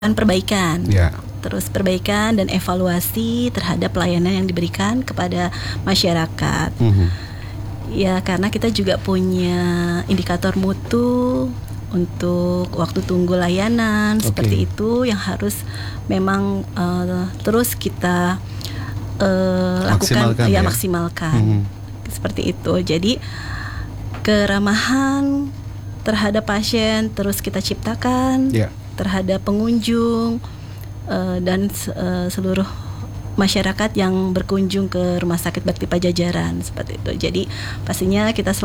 perbaikan. Ya. Terus perbaikan dan evaluasi terhadap pelayanan yang diberikan kepada masyarakat. Ya, karena kita juga punya indikator mutu untuk waktu tunggu layanan seperti itu yang harus memang terus kita lakukan, maksimalkan. Seperti itu. Jadi keramahan terhadap pasien terus kita ciptakan. Terhadap pengunjung dan seluruh masyarakat yang berkunjung ke Rumah Sakit Bakti Pajajaran seperti itu. Jadi pastinya kita